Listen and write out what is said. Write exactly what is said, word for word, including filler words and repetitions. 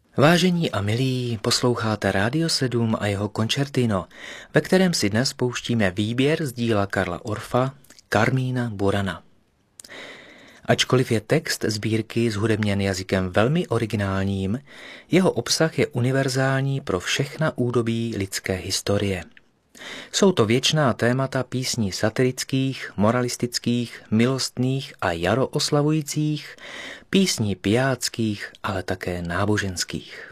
Vážení a milí, posloucháte Rádio sedm a jeho koncertino, ve kterém si dnes pouštíme výběr z díla Karla Orfa Karmína Burana. Ačkoliv je text sbírky zhudebněn jazykem velmi originálním, jeho obsah je univerzální pro všechna údobí lidské historie. Jsou to věčná témata písní satirických, moralistických, milostných a jaro oslavujících, písní pijáckých, ale také náboženských.